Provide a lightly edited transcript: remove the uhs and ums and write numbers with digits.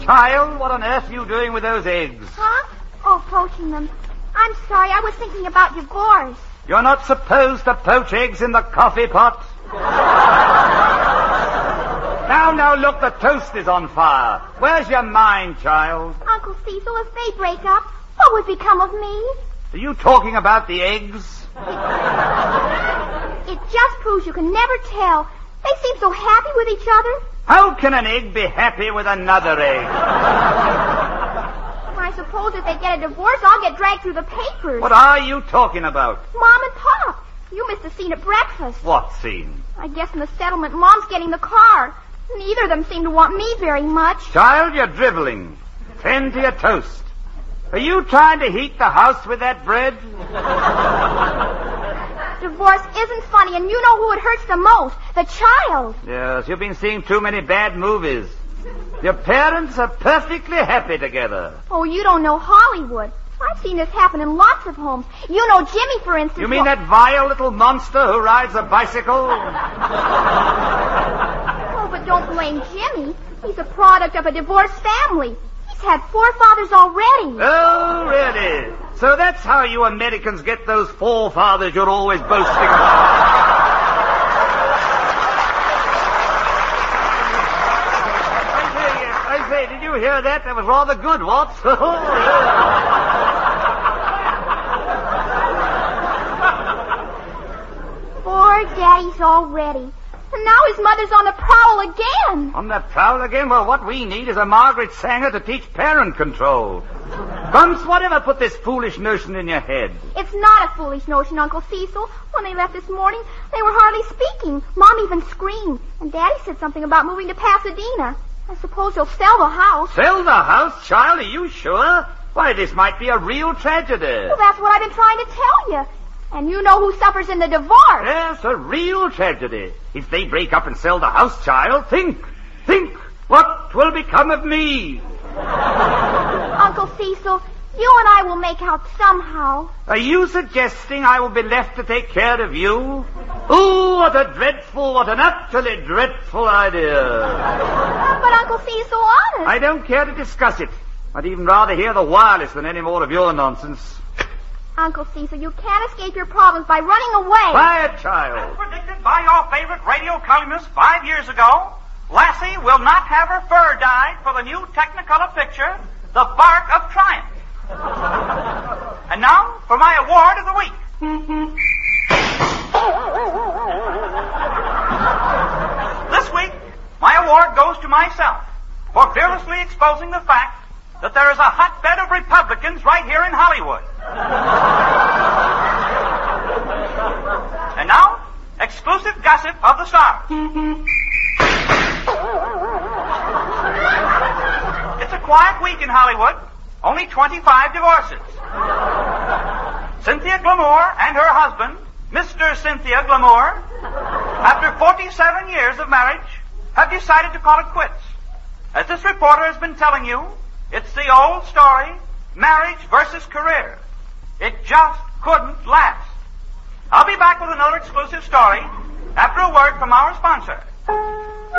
Child, what on earth are you doing with those eggs? Huh? Oh, poaching them. I'm sorry, I was thinking about divorce. You're not supposed to poach eggs in the coffee pot. Now, look, the toast is on fire. Where's your mind, child? Uncle Cecil, if they break up, what would become of me? Are you talking about the eggs? It just proves you can never tell. They seem so happy with each other. How can an egg be happy with another egg? I suppose if they get a divorce, I'll get dragged through the papers. What are you talking about? Mom and Pop. You missed the scene at breakfast. What scene? I guess in the settlement, Mom's getting the car. Neither of them seem to want me very much. Child, you're driveling. Tend to your toast. Are you trying to heat the house with that bread? Divorce isn't funny, and you know who it hurts the most. The child. Yes, you've been seeing too many bad movies. Your parents are perfectly happy together. Oh, you don't know Hollywood. I've seen this happen in lots of homes. You know Jimmy, for instance. You mean that vile little monster who rides a bicycle? Oh, but don't blame Jimmy. He's a product of a divorced family. He's had 4 fathers already. Oh, really? So that's how you Americans get those forefathers you're always boasting about. I say, did you hear that? That was rather good, what? Poor Daddy's already. And now his mother's on the prowl again. On the prowl again? Well, what we need is a Margaret Sanger to teach parent control. Bumps, whatever put this foolish notion in your head? It's not a foolish notion, Uncle Cecil. When they left this morning, they were hardly speaking. Mom even screamed. And Daddy said something about moving to Pasadena. I suppose he'll sell the house. Sell the house, child? Are you sure? Why, this might be a real tragedy. Well, that's what I've been trying to tell you. And you know who suffers in the divorce. Yes, a real tragedy. If they break up and sell the house, child, think. What will become of me? Uncle Cecil, you and I will make out somehow. Are you suggesting I will be left to take care of you? Ooh, what an utterly dreadful idea. But Uncle Cecil, honest. I don't care to discuss it. I'd even rather hear the wireless than any more of your nonsense. Uncle Cecil, you can't escape your problems by running away. Quiet, child. As predicted by your favorite radio columnist 5 years ago, Lassie will not have her fur dyed for the new Technicolor picture, The Bark of Triumph. And now for my award of the week. This week, my award goes to myself for fearlessly exposing the fact that there is a hotbed of Republicans right here in Hollywood. And now, exclusive gossip of the stars. It's a quiet week in Hollywood. Only 25 divorces. Cynthia Glamour and her husband, Mr. Cynthia Glamour, after 47 years of marriage, have decided to call it quits. As this reporter has been telling you, it's the old story, marriage versus career. It just couldn't last. I'll be back with another exclusive story after a word from our sponsor.